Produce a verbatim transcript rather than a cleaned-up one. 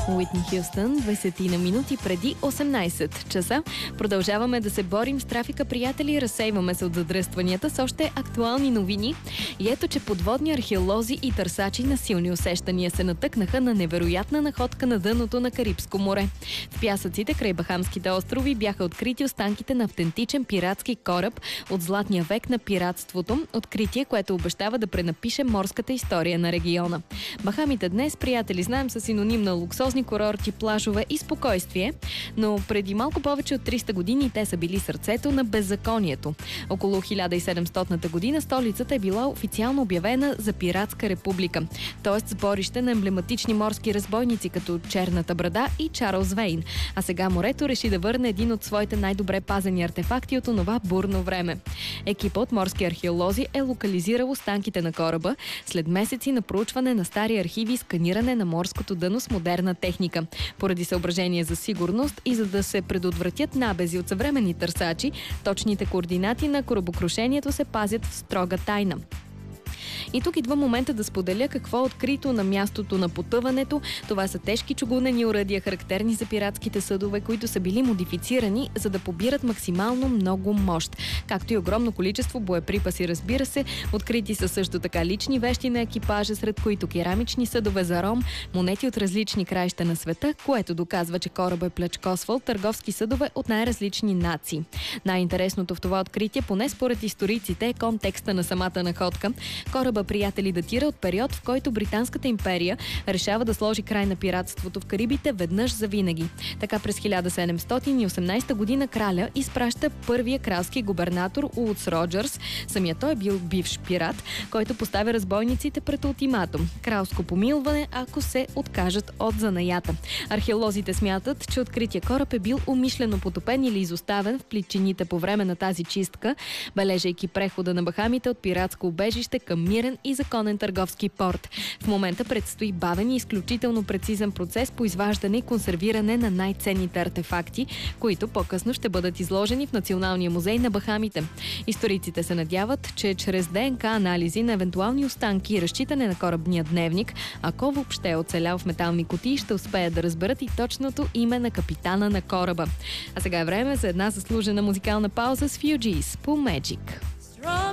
Уитни Хюстън, двайсет на минути преди осемнайсет часа. Продължаваме да се борим с трафика, приятели. Разсейваме се от задръстванията с още актуални новини. И ето, че подводни археолози и търсачи на силни усещания се натъкнаха на невероятна находка на дъното на Карибско море. В пясъците край Бахамските острови бяха открити останките на автентичен пиратски кораб от златния век на пиратството. Откритие, което обещава да пренапише морската история на региона. Бахамите днес, приятели, знаем, са синоним на луксозни курорти, плажове и спокойствие, но преди малко повече от триста години те са били сърцето на беззаконието. Около хиляда и седемстотната година столицата е била официално обявена за пиратска република, т.е. сборище на емблематични морски разбойници като Черната брада и Чарлз Вейн. А сега морето реши да върне един от своите най-добре пазени артефакти от онова бурно време. Екипът от морски археолози е локализирал останките на кораба след месеци на проучване на стари архиви и сканиране на морското дъно с модерна техника. Поради съображение за сигурност и за да се предотвратят набези от съвременни търсачи, точните координати на корабокрушението се пазят в строга тайна. И тук идва момента да споделя какво е открито на мястото на потъването. Това са тежки чугунени оръдия, характерни за пиратските съдове, които са били модифицирани, за да побират максимално много мощ. Както и огромно количество боеприпаси, разбира се. Открити са също така лични вещи на екипажа, сред които керамични съдове за ром, монети от различни краища на света, което доказва, че корабът е плячкосвал търговски съдове от най-различни нации. Най-интересното в това откритие, поне според историците, е контекста на самата находка. Кораба, приятели, датира от период, в който Британската империя решава да сложи край на пиратството в Карибите веднъж за винаги. Така през хиляда седемстотин и осемнайсета година краля изпраща първия кралски губернатор Улдс Роджърс. Самият той е бил бивш пират, който поставя разбойниците пред ултиматум. Кралско помилване, ако се откажат от занаята. Археолозите смятат, че открития кораб е бил умишлено потопен или изоставен в плитчините по време на тази чистка, бележейки прехода на Бахамите от пиратско убежище към мирен и законен търговски порт. В момента предстои бавен и изключително прецизен процес по изваждане и консервиране на най-ценните артефакти, които по-късно ще бъдат изложени в Националния музей на Бахамите. Историците се надяват, че чрез ДНК анализи на евентуални останки и разчитане на корабния дневник, ако въобще е оцелял в метални кутии, ще успеят да разберат и точното име на капитана на кораба. А сега е време за една заслужена музикална пауза с Fugees по Magic.